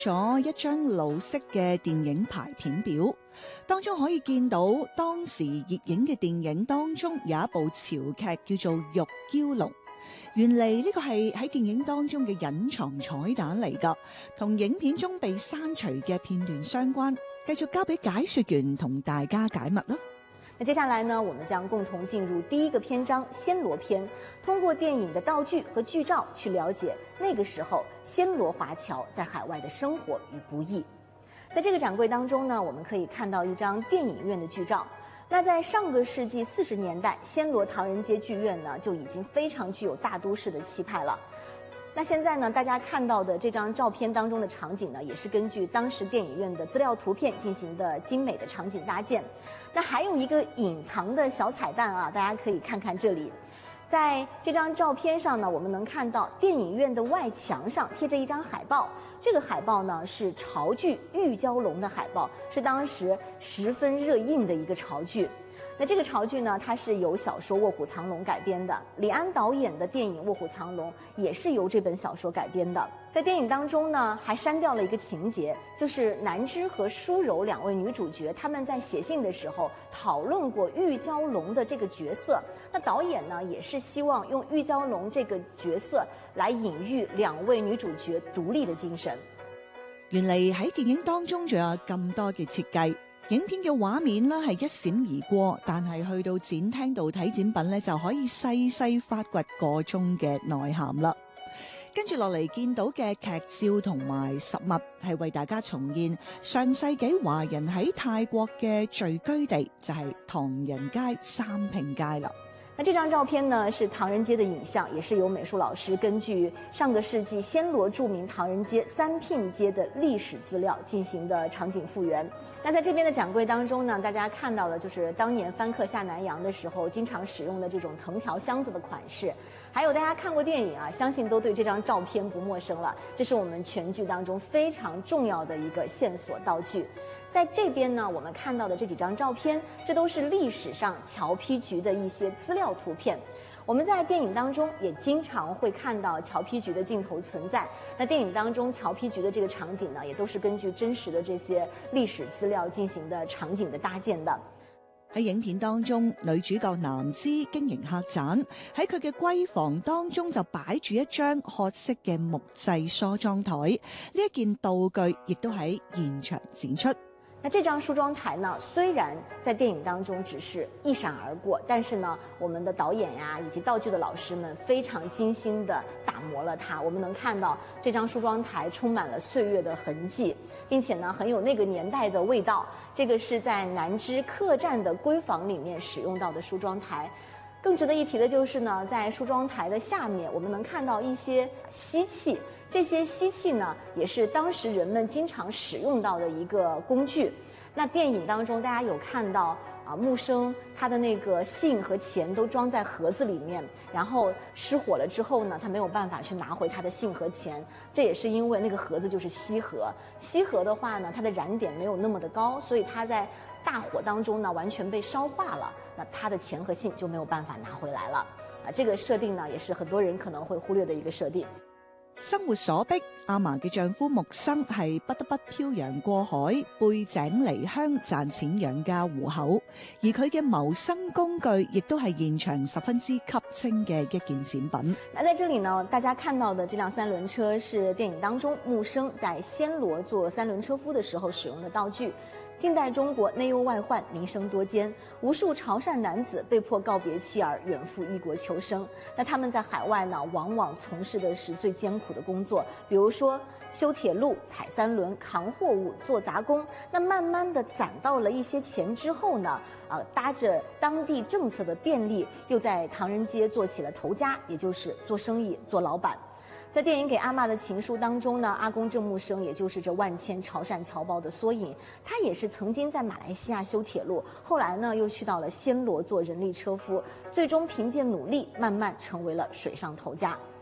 咗一張老式嘅電影排片表，當中可以見到當時熱映嘅電影當中有一部潮劇叫做《玉嬌龍》。原嚟呢個係喺電影當中嘅隱藏彩蛋嚟㗎，同影片中被刪除嘅片段相關。繼續交俾解說員同大家解密啦。 那接下來呢，我們將共同進入第一個篇章暹羅篇，通過電影的道具和劇照去了解那個時候暹羅華僑在海外的生活與不易。在這個展櫃當中呢，我們可以看到一張電影院的劇照。那在上個世紀40年代，暹羅唐人街劇院呢就已經非常具有大都市的氣派了。那現在呢，大家看到的這張照片當中的場景呢，也是根據當時電影院的資料圖片進行的精美的場景搭建。那還有一個隱藏的小彩蛋啊，大家可以看看這裡。在這張照片上呢，我們能看到電影院的外牆上貼着一張海報。這個海報呢是潮劇《玉嬌龍》的海報，是當時十分熱映的一個潮劇。那這個潮劇呢，它是由小說《臥虎藏龍》改編的。李安導演的電影《臥虎藏龍》也是由這本小說改編的。在電影當中呢，還刪掉了一個情節，就是南枝和舒柔兩位女主角，她們在寫信的時候討論過玉嬌龍的這個角色。那導演呢，也是希望用玉嬌龍這個角色來隱喻兩位女主角獨立的精神。 原嚟喺電影當中仲有咁多嘅設計。影片嘅畫面呢係一閃而過，但係去到展廳度睇展品呢，就可以細細發掘個中嘅內涵啦。跟住落嚟見到嘅劇照同埋實物係為大家重現上世紀華人喺泰國嘅聚居地，就係唐人街三拼街啦。 那這張照片呢是唐人街的影像，也是由美術老師根據上個世紀暹羅著名唐人街三拼街的歷史資料進行的場景復原。那在這邊的展櫃當中呢，大家看到的就是當年番客下南洋的時候經常使用的這種藤條箱子的款式。還有大家看過電影啊，相信都對這張照片不陌生了。這是我們全劇當中非常重要的一個線索道具。在這邊呢，我們看到的這幾張照片，這都是歷史上僑批局的一些資料圖片。我們在電影當中也經常會看到僑批局的鏡頭存在。那電影當中僑批局的這個場景呢，也都是根據真實的這些歷史資料進行的場景的搭建的。 喺影片當中，女主角南枝經營客棧，喺佢嘅閨房當中就擺住一張褐色嘅木製梳妝台，呢一件道具亦都喺現場展出。 那這張梳妝台呢，雖然在電影當中只是一閃而過，但是呢，我們的導演呀以及道具的老師們非常精心地打磨了它。我們能看到這張梳妝台充滿了歲月的痕跡，並且呢，很有那個年代的味道。這個是在南枝客棧的閨房裡面使用到的梳妝台。更值得一提的就是呢，在梳妝台的下面，我們能看到一些吸器。這些吸器呢，也是當時人們經常使用到的一個工具。那電影當中，大家有看到木生他的那個信和錢都裝在盒子裡面，然後失火了之後呢，他沒有辦法去拿回他的信和錢。這也是因為那個盒子就是錫盒，錫盒的話呢，它的燃點沒有那麼的高，所以它在大火當中呢完全被燒化了，那他的錢和信就沒有辦法拿回來了。這個設定呢，也是很多人可能會忽略的一個設定。 生活所迫，阿嫲嘅丈夫木生係不得不漂洋過海，背井離鄉賺錢養家糊口，而佢嘅謀生工具亦都係現場十分之吸睛嘅一件展品。 那在這裡呢，大家看到的這輛三輪車是電影當中木生在暹羅做三輪車夫的時候使用的道具。近代中國內憂外患，民生多艱，無數潮汕男子被迫告別妻兒，遠赴異國求生。那他們在海外呢，往往從事的是最艱苦的工作，比如說修鐵路、踩三輪、扛貨物、做雜工。那慢慢的攢到了一些錢之後呢，搭着當地政策的便利，又在唐人街做起了頭家，也就是做生意、做老闆。在電影給阿嬤的情書當中呢，阿公鄭木生也就是這萬千潮汕僑胞的縮影。他也是曾經在馬來西亞修鐵路，後來呢又去到了暹羅做人力車夫，最終憑借努力慢慢成為了水上頭家。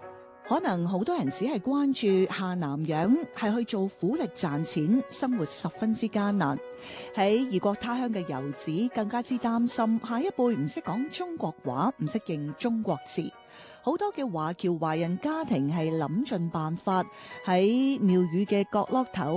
可能好多人只係關注下南洋係去做苦力賺錢，生活十分之艱難。喺異國他鄉嘅遊子更加之擔心下一輩唔識講中國話，唔識認中國字。好多嘅華僑華人家庭係諗盡辦法喺廟宇嘅角落頭